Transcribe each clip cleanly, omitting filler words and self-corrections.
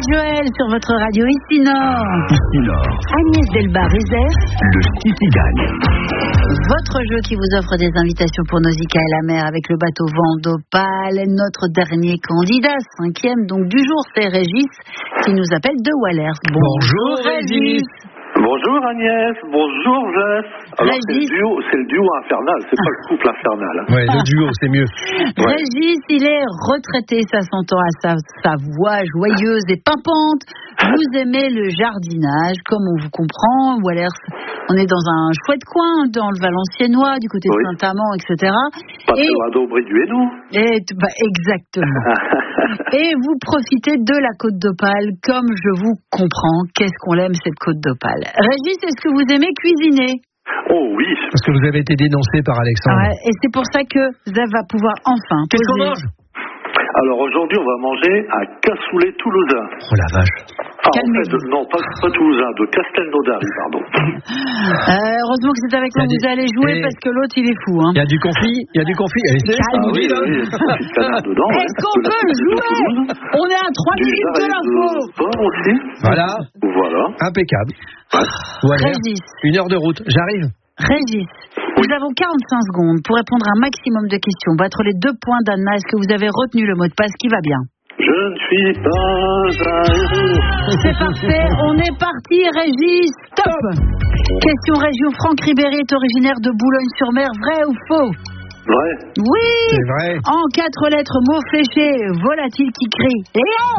Joël sur votre radio ici Nord. Ici Nord. Agnès Delbar-Rézère. Le City gagne. Votre jeu qui vous offre des invitations pour Nausicaa et la mer avec le bateau Vendopal. Notre dernier candidat, 5e donc du jour, c'est Régis qui nous appelle de Wallers. Bonjour Régis. Bonjour Agnès, bonjour Jess. Alors c'est le duo infernal, c'est pas le couple infernal. Ouais, le duo, c'est mieux. Ouais. Régis, il est retraité, ça s'entend à sa voix joyeuse et pimpante. Vous aimez le jardinage, comme on vous comprend. Wallers, on est dans un chouette coin, dans le Valenciennois, du côté de Saint-Amand, etc. Pas très loin d'Aubry du Hainaut. Exactement. Et vous profitez de la Côte d'Opale, comme je vous comprends. Qu'est-ce qu'on l'aime, cette Côte d'Opale. Régis, est-ce que vous aimez cuisiner ? Oh oui. Parce que vous avez été dénoncé par Alexandre. Ouais, et c'est pour ça que Zev va pouvoir enfin Qu'est-ce qu'on poser... mange ? Alors aujourd'hui, on va manger un cassoulet toulousain. Oh la vache. Ah, en fait, non, pas toulousain, de Castelnaudary, pardon. Heureusement que c'est avec moi que vous allez jouer, parce que l'autre, il est fou. Hein. Il y a du confit. Allez, c'est ça. Oui, il y a une petite canard dedans. Est-ce qu'on peut jouer ? On est à 3 minutes de l'info. Porc aussi. Voilà. Impeccable. Voilà. Régis. 1 heure de route. J'arrive. Régis, nous avons 45 secondes pour répondre à un maximum de questions. Battre les 2 points d'Anna. Est-ce que vous avez retenu le mot de passe qui va bien ? Je ne suis pas un héros. C'est parfait, on est parti, Régis, stop. Question région, Franck Ribéry est originaire de Boulogne-sur-Mer, vrai ou faux ? Vrai. Oui. C'est vrai. En 4 lettres, mot fléché, volatile qui crie. Léon.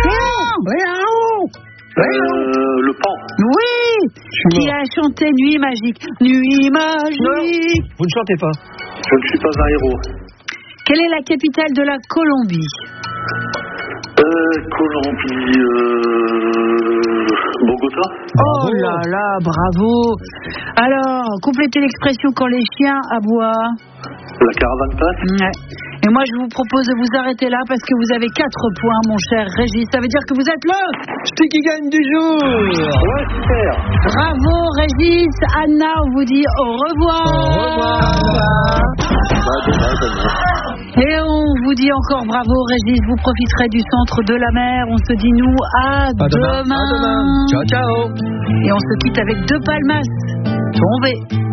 Le pan. Oui. Qui a chanté Nuit magique. Nuit magique. Non. Vous ne chantez pas. Je ne suis pas un héros. Quelle est la capitale de la Colombie ? Colombie, Bogota. Oh là là, bravo. Alors, complétez l'expression quand les chiens aboient. La caravane passe. Ouais. Et moi, je vous propose de vous arrêter là parce que vous avez 4 points, mon cher Régis. Ça veut dire que vous êtes le Sticky gagne du jour. Ouais, super. Bravo, Régis. Anna, on vous dit au revoir. Et on vous dit encore bravo, Régis. Vous profiterez du centre de la mer. On se dit, nous, à demain. Ciao, ciao. Et on se quitte avec 2 palmas tombées.